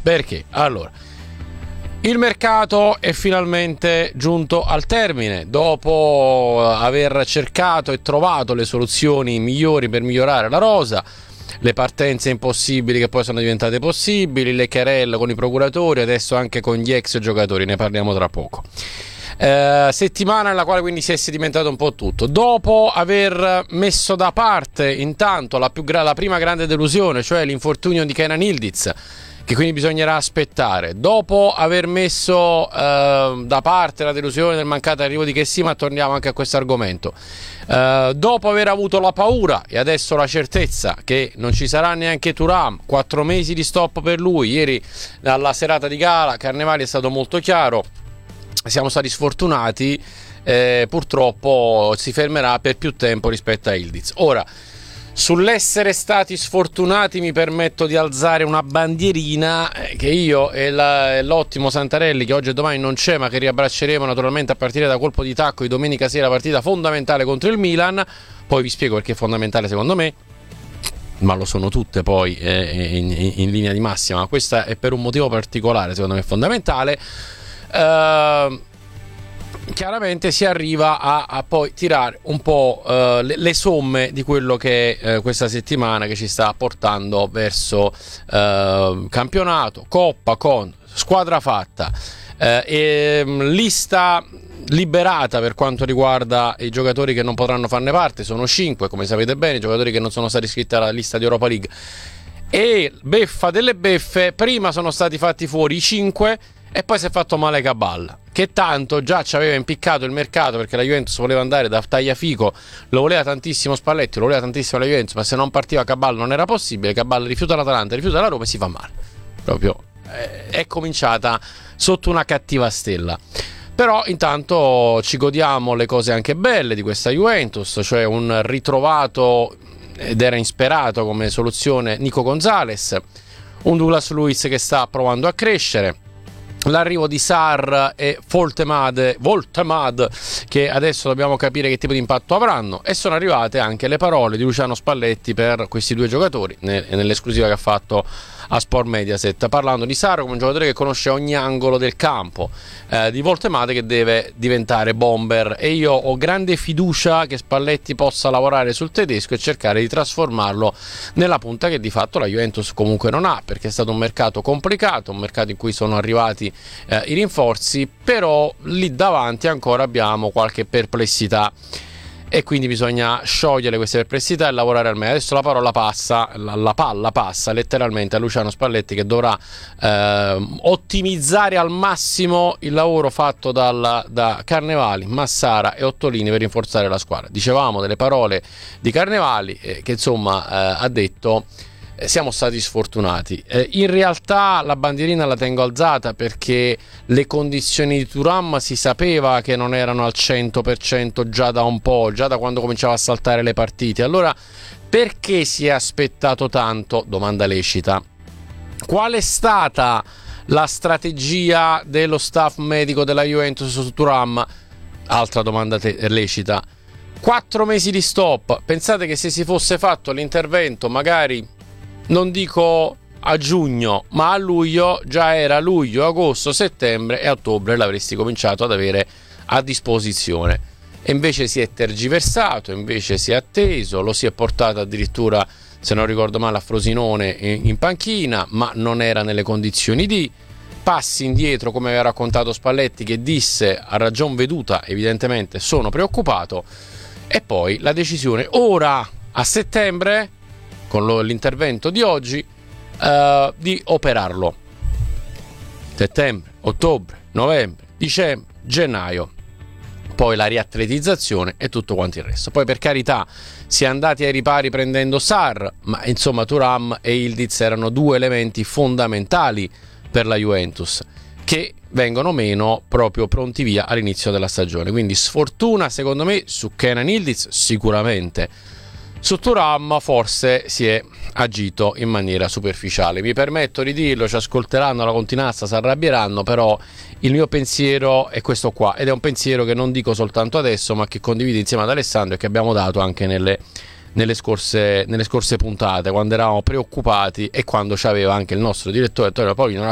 Perché? Allora, il mercato è finalmente giunto al termine dopo aver cercato e trovato le soluzioni migliori per migliorare la rosa, le partenze impossibili che poi sono diventate possibili, le querelle con i procuratori, adesso anche con gli ex giocatori, ne parliamo tra poco. Settimana nella quale quindi si è sedimentato un po' tutto, dopo aver messo da parte intanto la prima grande delusione, cioè l'infortunio di Kenan Yildiz, che quindi bisognerà aspettare, dopo aver messo da parte la delusione del mancato arrivo di Kessie, ma torniamo anche a questo argomento, dopo aver avuto la paura e adesso la certezza che non ci sarà neanche Thuram, 4 mesi di stop per lui. Ieri alla serata di gala Carnevali è stato molto chiaro: siamo stati sfortunati, purtroppo si fermerà per più tempo rispetto a Yildiz. Ora, sull'essere stati sfortunati mi permetto di alzare una bandierina che io e l'ottimo Santarelli, che oggi e domani non c'è ma che riabbracceremo naturalmente a partire da colpo di tacco di domenica sera, partita fondamentale contro il Milan. Poi vi spiego perché è fondamentale secondo me, ma lo sono tutte poi in linea di massima, ma questa è per un motivo particolare, secondo me è fondamentale. Chiaramente si arriva a poi tirare un po' le somme di quello che è questa settimana, che ci sta portando verso campionato, coppa con squadra fatta, lista liberata per quanto riguarda i giocatori che non potranno farne parte. Sono 5, come sapete bene, i giocatori che non sono stati iscritti alla lista di Europa League, e beffa delle beffe, prima sono stati fatti fuori i 5 e poi si è fatto male Cabal, che tanto già ci aveva impiccato il mercato, perché la Juventus voleva andare da Tagliafico, lo voleva tantissimo Spalletti, lo voleva tantissimo la Juventus, ma se non partiva Cabal non era possibile. Cabal rifiuta l'Atalanta, rifiuta la Roma e si fa male. Proprio è cominciata sotto una cattiva stella. Però intanto ci godiamo le cose anche belle di questa Juventus, cioè un ritrovato, ed era insperato come soluzione, Nico Gonzalez, un Douglas Luiz che sta provando a crescere, l'arrivo di Sarr e Voltemade, che adesso dobbiamo capire che tipo di impatto avranno, e sono arrivate anche le parole di Luciano Spalletti per questi due giocatori nell'esclusiva che ha fatto a Sport Mediaset, parlando di Sarr come un giocatore che conosce ogni angolo del campo, di Voltemade che deve diventare bomber, e io ho grande fiducia che Spalletti possa lavorare sul tedesco e cercare di trasformarlo nella punta che di fatto la Juventus comunque non ha, perché è stato un mercato complicato, un mercato in cui sono arrivati i rinforzi, però lì davanti ancora abbiamo qualche perplessità e quindi bisogna sciogliere queste perplessità e lavorare al meglio. Adesso la parola passa, la palla passa letteralmente a Luciano Spalletti, che dovrà ottimizzare al massimo il lavoro fatto da Carnevali, Massara e Ottolini per rinforzare la squadra. Dicevamo delle parole di Carnevali che insomma ha detto: siamo stati sfortunati. In realtà la bandierina la tengo alzata perché le condizioni di Thuram si sapeva che non erano al 100% già da un po', già da quando cominciava a saltare le partite. Allora perché si è aspettato tanto? Domanda lecita. Qual è stata la strategia dello staff medico della Juventus su Thuram? Altra domanda lecita. 4 mesi di stop. Pensate che se si fosse fatto l'intervento magari, non dico a giugno, ma a luglio, già era luglio, agosto, settembre e ottobre l'avresti cominciato ad avere a disposizione. E invece si è tergiversato, invece si è atteso, lo si è portato addirittura, se non ricordo male, a Frosinone in panchina, ma non era nelle condizioni di passi indietro, come aveva raccontato Spalletti, che disse a ragion veduta evidentemente sono preoccupato, e poi la decisione ora a settembre, con l'intervento di oggi, di operarlo. Settembre, ottobre, novembre, dicembre, gennaio, poi la riatletizzazione e tutto quanto il resto. Poi per carità si è andati ai ripari prendendo Sarr, ma insomma Thuram e Yildiz erano due elementi fondamentali per la Juventus che vengono meno proprio pronti via all'inizio della stagione. Quindi sfortuna secondo me su Kenan Yildiz sicuramente. Su Thuram forse si è agito in maniera superficiale. Mi permetto di dirlo, ci ascolteranno la continazza, si arrabbieranno, però il mio pensiero è questo qua, ed è un pensiero che non dico soltanto adesso, ma che condivido insieme ad Alessandro e che abbiamo dato anche nelle scorse puntate, quando eravamo preoccupati e quando c'aveva anche il nostro direttore Antonio Paolino